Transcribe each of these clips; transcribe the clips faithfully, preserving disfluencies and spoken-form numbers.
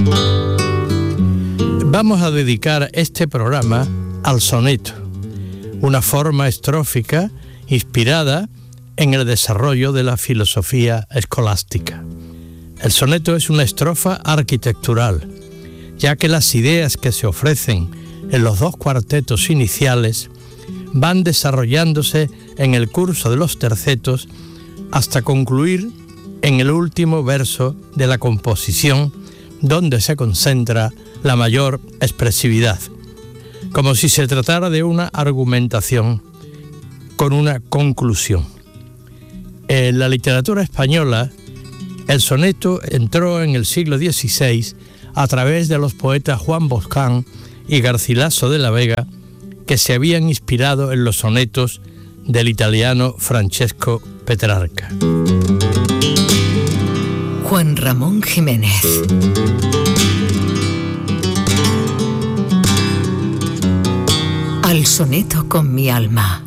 Vamos a dedicar este programa al soneto, una forma estrófica inspirada en el desarrollo de la filosofía escolástica. El soneto es una estrofa arquitectural, ya que las ideas que se ofrecen en los dos cuartetos iniciales van desarrollándose en el curso de los tercetos hasta concluir en el último verso de la composición, donde se concentra la mayor expresividad, como si se tratara de una argumentación con una conclusión. En la literatura española, el soneto entró en el siglo dieciséis a través de los poetas Juan Boscán y Garcilaso de la Vega, que se habían inspirado en los sonetos del italiano Francesco Petrarca. Juan Ramón Jiménez. Al soneto con mi alma.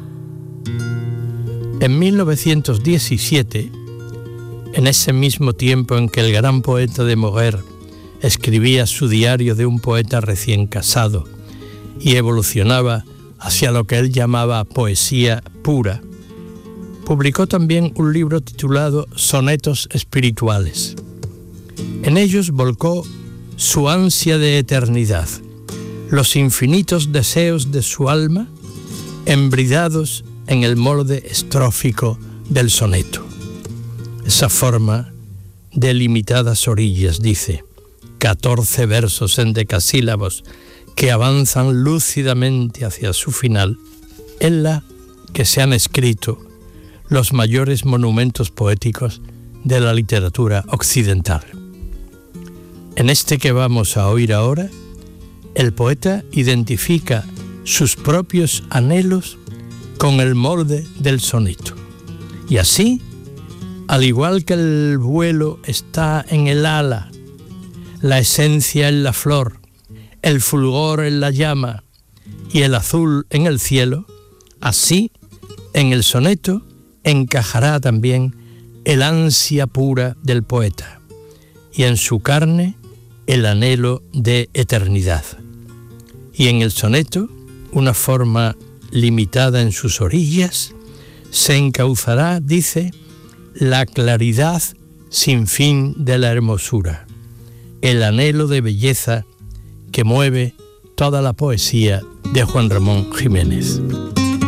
En mil novecientos diecisiete, en ese mismo tiempo en que el gran poeta de Moguer escribía su diario de un poeta recién casado y evolucionaba hacia lo que él llamaba poesía pura, publicó también un libro titulado Sonetos Espirituales. En ellos volcó su ansia de eternidad, los infinitos deseos de su alma, embridados en el molde estrófico del soneto. Esa forma de limitadas orillas, dice, catorce versos en decasílabos que avanzan lúcidamente hacia su final, es la que se han escrito los mayores monumentos poéticos de la literatura occidental. En este que vamos a oír ahora, el poeta identifica sus propios anhelos con el molde del soneto. Y así, al igual que el vuelo está en el ala, la esencia en la flor, el fulgor en la llama y el azul en el cielo, así, en el soneto, encajará también el ansia pura del poeta y en su carne el anhelo de eternidad. Y en el soneto, una forma limitada en sus orillas, se encauzará, dice, la claridad sin fin de la hermosura, el anhelo de belleza que mueve toda la poesía de Juan Ramón Jiménez.